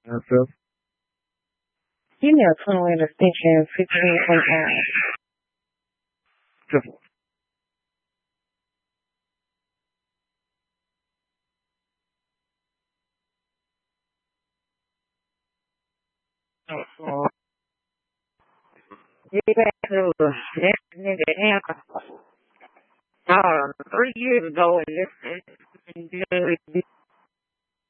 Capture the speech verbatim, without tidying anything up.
Myself. Give me a twenty extension, fifteen point nine. Simple. Oh, you back to this nigga Anchor. Uh, three years ago in this